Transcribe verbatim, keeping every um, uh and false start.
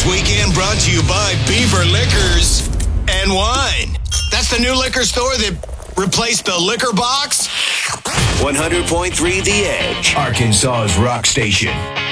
weekend brought to you by Beaver Liquors and Wine. That's the new liquor store that replaced the liquor box. one hundred point three The Edge, Arkansas's rock station.